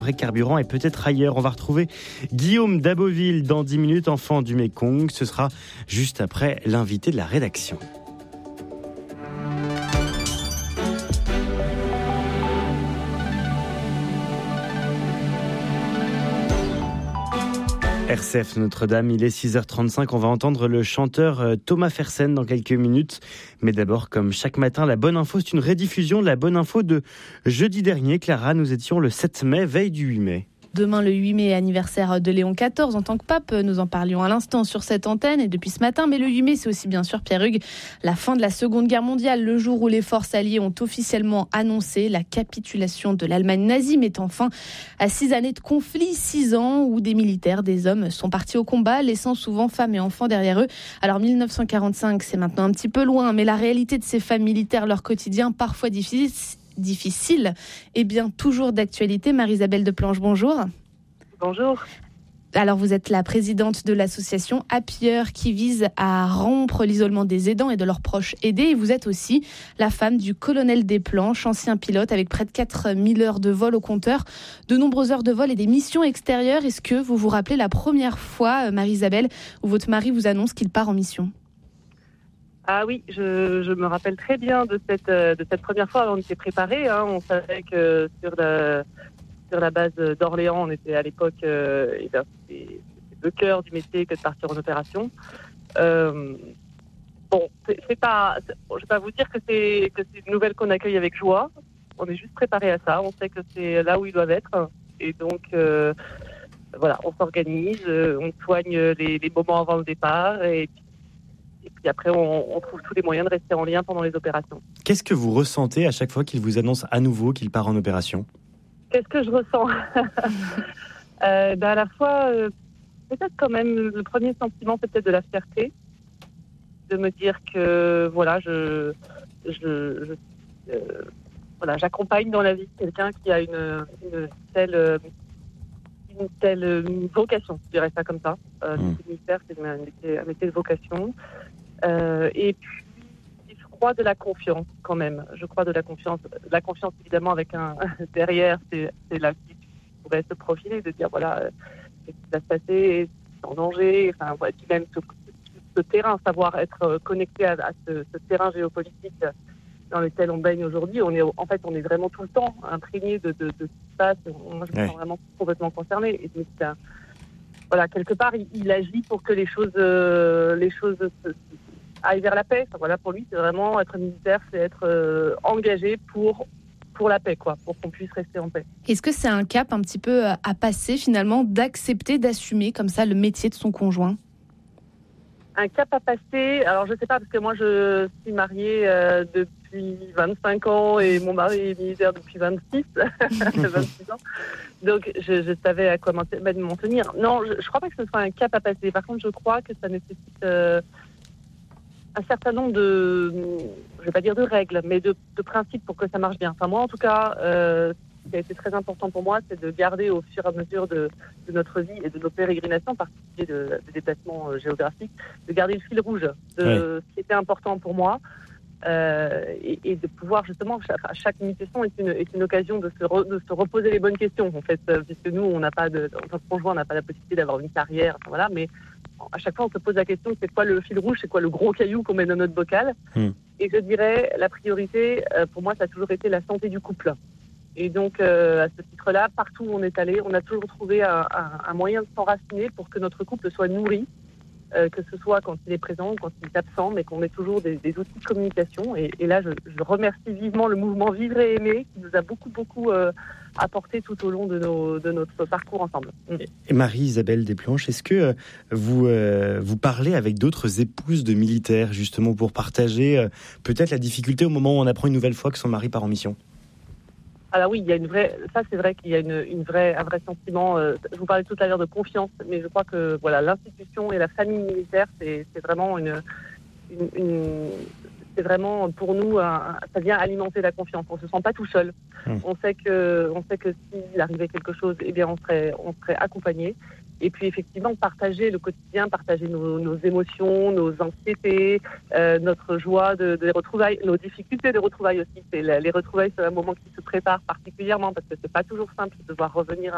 Vrai carburant et peut-être ailleurs. On va retrouver Guillaume d'Aboville dans 10 minutes, enfant du Mékong. Ce sera juste après l'invité de la rédaction. RCF Notre-Dame, il est 6h35. On va entendre le chanteur Thomas Fersen dans quelques minutes. Mais d'abord, comme chaque matin, la bonne info, c'est une rediffusion de la bonne info de jeudi dernier. Clara, nous étions le 7 mai, veille du 8 mai. Demain, le 8 mai, anniversaire de Léon XIV en tant que pape. Nous en parlions à l'instant sur cette antenne et depuis ce matin. Mais le 8 mai, c'est aussi bien sûr, Pierre Hugues, la fin de la Seconde Guerre mondiale, le jour où les forces alliées ont officiellement annoncé la capitulation de l'Allemagne nazie, mettant fin à 6 années de conflit, 6 ans où des militaires, des hommes sont partis au combat, laissant souvent femmes et enfants derrière eux. Alors 1945, c'est maintenant un petit peu loin, mais la réalité de ces femmes militaires, leur quotidien parfois difficile et bien toujours d'actualité. Marie-Isabelle Deplanche, bonjour. Bonjour. Alors vous êtes la présidente de l'association Happier qui vise à rompre l'isolement des aidants et de leurs proches aidés. Et vous êtes aussi la femme du colonel Desplanches, ancien pilote avec près de 4000 heures de vol au compteur, de nombreuses heures de vol et des missions extérieures. Est-ce que vous vous rappelez la première fois, Marie-Isabelle, où votre mari vous annonce qu'il part en mission ? Ah oui, je me rappelle très bien de cette première fois. On était préparés, on savait que sur la base d'Orléans, on était à l'époque, c'est le cœur du métier que de partir en opération. Bon, je vais pas vous dire que c'est une nouvelle qu'on accueille avec joie. On est juste préparés à ça. On sait que c'est là où ils doivent être, et donc voilà, on s'organise, on soigne les moments avant le départ, et puis après, on trouve tous les moyens de rester en lien pendant les opérations. Qu'est-ce que vous ressentez à chaque fois qu'il vous annonce à nouveau qu'il part en opération ? Qu'est-ce que je ressens ? À la fois, peut-être quand même, le premier sentiment, c'est peut-être de la fierté, de me dire que voilà, j'accompagne dans la vie quelqu'un qui a une telle vocation, je dirais ça comme ça. Le ministère, c'est un métier de vocation. Et puis, je crois de la confiance quand même. Je crois de la confiance. La confiance, évidemment, avec un derrière, c'est là qui pourrait se profiler, de dire voilà, ce qui va se passer, sans danger. Enfin, voilà, puis même ce terrain, savoir être connecté à ce terrain géopolitique dans lequel on baigne aujourd'hui. On est vraiment tout le temps imprégné de ce qui se passe. Moi, je me sens vraiment complètement concernée. Et donc, voilà, quelque part, il agit pour que les choses aillent vers la paix. Enfin, voilà, pour lui, c'est vraiment être militaire, c'est être engagé pour la paix, quoi, pour qu'on puisse rester en paix. Est-ce que c'est un cap un petit peu à passer, finalement, d'accepter, d'assumer comme ça le métier de son conjoint ? Un cap à passer, alors je sais pas, parce que moi je suis mariée depuis 25 ans et mon mari est militaire depuis 26 ans. Donc je savais à quoi m'en tenir. Non, je crois pas que ce soit un cap à passer. Par contre, je crois que ça nécessite un certain nombre je vais pas dire de règles, mais de principes pour que ça marche bien. Enfin, moi, en tout cas, ce qui a été très important pour moi, c'est de garder au fur et à mesure de notre vie et de nos pérégrinations, en particulier de déplacements géographiques, de garder le fil rouge de ce qui était important pour moi, et de pouvoir justement, chaque mutation est une occasion de se reposer les bonnes questions, en fait, puisque nous, notre conjoint n'a pas la possibilité d'avoir une carrière, enfin, voilà, mais à chaque fois, on se pose la question, c'est quoi le fil rouge, c'est quoi le gros caillou qu'on met dans notre bocal. Et je dirais, la priorité, pour moi, ça a toujours été la santé du couple. Et donc, à ce titre-là, partout où on est allé, on a toujours trouvé un moyen de s'enraciner pour que notre couple soit nourri, que ce soit quand il est présent ou quand il est absent, mais qu'on ait toujours des outils de communication. Et là, je remercie vivement le mouvement Vivre et Aimer, qui nous a beaucoup apporté tout au long de notre parcours ensemble. Et Marie-Isabelle Desplanches, est-ce que vous parlez avec d'autres épouses de militaires, justement, pour partager peut-être la difficulté au moment où on apprend une nouvelle fois que son mari part en mission ? Alors oui, il y a c'est vrai qu'il y a un vrai sentiment. Je vous parlais tout à l'heure de confiance, mais je crois que voilà, l'institution et la famille militaire, c'est vraiment c'est vraiment pour nous, ça vient alimenter la confiance. On se sent pas tout seul. On sait que s'il arrivait quelque chose, eh bien on serait accompagné. Et puis effectivement, partager le quotidien, partager nos émotions, nos anxiétés, notre joie des retrouvailles, nos difficultés de retrouvailles aussi. Les retrouvailles, c'est un moment qui se prépare particulièrement parce que c'est pas toujours simple de devoir revenir